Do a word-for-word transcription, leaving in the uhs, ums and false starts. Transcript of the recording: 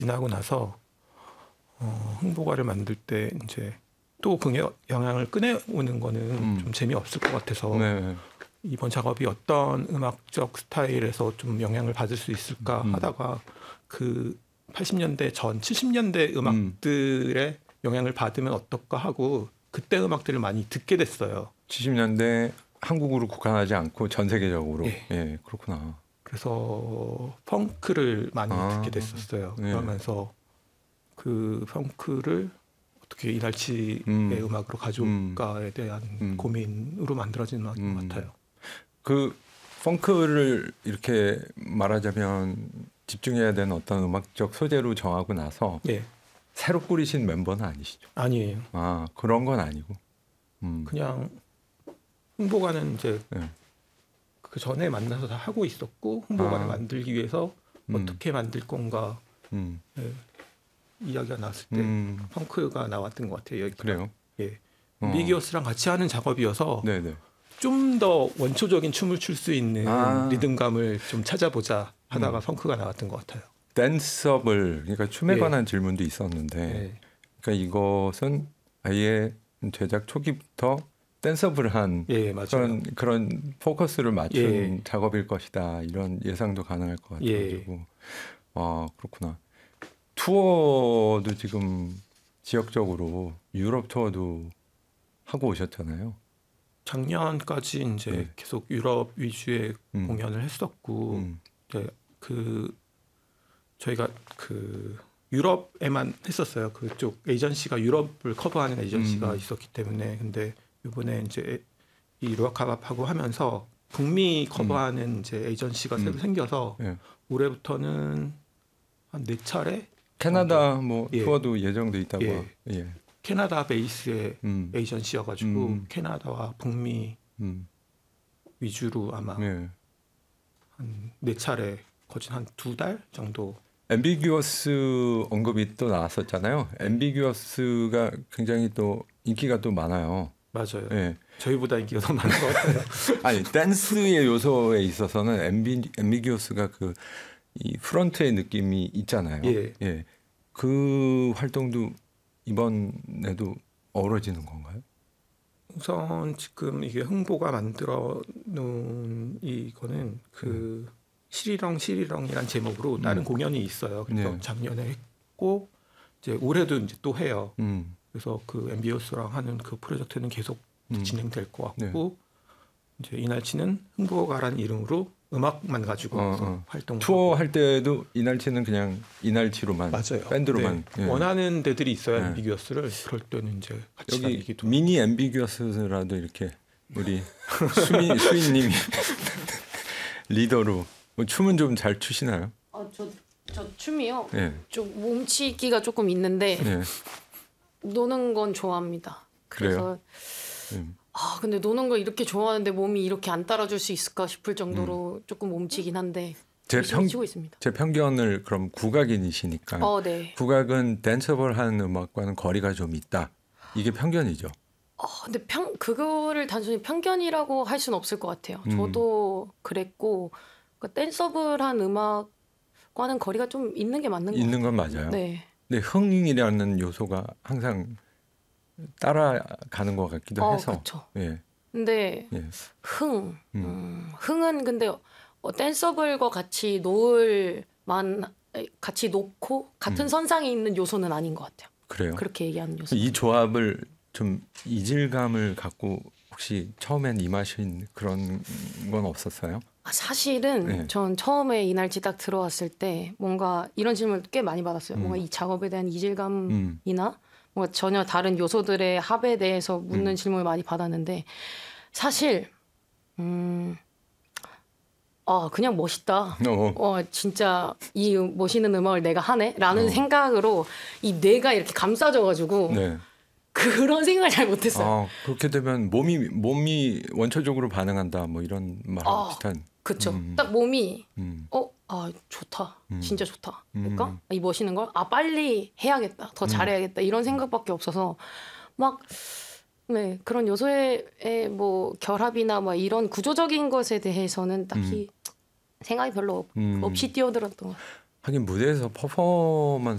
지나고 나서 어, 흥보가를 만들 때 이제 또 그 영향을 꺼내오는 거는 음. 좀 재미없을 것 같아서 네. 이번 작업이 어떤 음악적 스타일에서 좀 영향을 받을 수 있을까 음. 하다가 그 팔십 년대 전 칠십 년대 음악들의 음. 영향을 받으면 어떨까 하고 그때 음악들을 많이 듣게 됐어요. 칠십 년대 한국으로 국한하지 않고 전 세계적으로. 예, 예, 그렇구나. 그래서 펑크를 많이 아, 듣게 됐었어요. 예. 그러면서 그 펑크를 어떻게 이날치의 음. 음악으로 가져올까에 대한 음. 고민으로 만들어진 음악인 음. 것 같아요. 그 펑크를 이렇게 말하자면 집중해야 되는 어떤 음악적 소재로 정하고 나서 예. 새로 꾸리신 멤버는 아니시죠? 아니에요. 아, 그런 건 아니고. 음. 그냥 흥보가는 이제 네. 그 전에 만나서 다 하고 있었고 흥보가를 아. 만들기 위해서 음. 어떻게 만들 건가 음. 예, 이야기가 나왔을 때 음. 펑크가 나왔던 것 같아요. 여기가. 그래요? 예. 어. 미기어스랑 같이 하는 작업이어서 네네. 좀 더 원초적인 춤을 출 수 있는 아. 리듬감을 좀 찾아보자 하다가 음. 펑크가 나왔던 것 같아요. 댄스업을 그러니까 춤에 예. 관한 질문도 있었는데 예. 그러니까 이것은 아예 제작 초기부터 댄스업을 한 예, 맞아요. 그런 그런 포커스를 맞춘 예. 작업일 것이다 이런 예상도 가능할 것 같아가지고 예. 아 그렇구나. 투어도 지금 지역적으로 유럽 투어도 하고 오셨잖아요. 작년까지 이제 예. 계속 유럽 위주의 음. 공연을 했었고 음. 이제 그 저희가 그 유럽에만 했었어요. 그쪽 에이전시가 유럽을 커버하는 에이전시가 음. 있었기 때문에 근데 이번에 이제 이 루아카밥하고 하면서 북미 커버하는 음. 이제 에이전시가 음. 새로 생겨서 예. 올해부터는 한 네 차례 캐나다 뭐 예. 투어도 예정돼 있다고. 예. 예. 캐나다 베이스의 음. 에이전시여가지고 음. 캐나다와 북미 음. 위주로 아마 예. 한 네 차례 거진 한 두 달 정도. 앰비규어스 언급이 또 나왔었잖아요. 앰비규어스가 굉장히 또 인기가 또 많아요. 맞아요. 예. 저희보다 인기가 더 많은 것 같아요. 아니 댄스의 요소에 있어서는 앰비, 앰비규어스가 그 이 프런트의 느낌이 있잖아요. 예. 예. 그 활동도 이번에도 어우러지는 건가요? 우선 지금 이게 흥보가 만들어 놓은 이거는 그 음. 시리렁 시리렁이란 제목으로 다른 음. 공연이 있어요. 그래서 네. 작년에 했고 이제 올해도 이제 또 해요. 음. 그래서 그 앰비어스랑 하는 그 프로젝트는 계속 음. 진행될 것 같고 네. 이제 이날치는 흥보가라는 이름으로 음악만 가지고 어, 어. 활동 투어 할 때도 이날치는 그냥 이날치로만 맞아요. 밴드로만 네. 예. 원하는 데들이 있어요. 네. 앰비규어스를 그럴 때는 이제 같이 여기 다니기도 미니 앰비규어스라도 이렇게 우리 수민 수인님이 리더로 뭐 춤은 좀 잘 추시나요? 아, 저, 저 춤이요. 예. 좀 몸치기가 조금 있는데 예. 노는 건 좋아합니다. 그래서 그래요? 음. 아 근데 노는 거 이렇게 좋아하는데 몸이 이렇게 안 따라줄 수 있을까 싶을 정도로 음. 조금 몸치긴 한데 제, 평, 치고 있습니다. 제 편견을 그럼 국악인이시니까 어, 네. 국악은 댄서블 하는 음악과는 거리가 좀 있다. 이게 편견이죠. 어, 근데 평 그거를 단순히 편견이라고 할 수는 없을 것 같아요. 음. 저도 그랬고 그러니까 댄서블한 음악과는 거리가 좀 있는 게 맞는 거 같아요. 있는 건 맞아요. 네. 근데 흥이라는 요소가 항상 따라가는 것 같기도 어, 해서. 그렇죠. 예. 근데 예. 흥, 음. 음, 흥은 근데 어, 댄서블과 같이 놓을만 같이 놓고 같은 음. 선상에 있는 요소는 아닌 것 같아요. 그래요? 그렇게 얘기하는 요소. 이 조합을 좀 이질감을 갖고 혹시 처음엔 임하신 그런 건 없었어요? 아, 사실은 네. 전 처음에 이날치 딱 들어왔을 때 뭔가 이런 질문을 꽤 많이 받았어요. 음. 뭔가 이 작업에 대한 이질감이나 음. 뭔가 전혀 다른 요소들의 합에 대해서 묻는 음. 질문을 많이 받았는데 사실 음, 아 그냥 멋있다. 어. 어 진짜 이 멋있는 음악을 내가 하네? 라는 어. 생각으로 이 뇌가 이렇게 감싸져가지고 네. 그런 생각을 잘 못했어요. 아, 그렇게 되면 몸이 몸이 원초적으로 반응한다 뭐 이런 말 아, 비슷한. 그쵸. 음. 딱 몸이 음. 어, 아 좋다. 음. 진짜 좋다. 음. 그러니까 이 멋있는 걸 아 빨리 해야겠다. 더 음. 잘해야겠다. 이런 생각밖에 없어서 막 네, 그런 요소의 뭐 결합이나 뭐 이런 구조적인 것에 대해서는 딱히 음. 생각이 별로 없, 음. 없이 뛰어들었던 것 같아요. 하긴 무대에서 퍼포먼스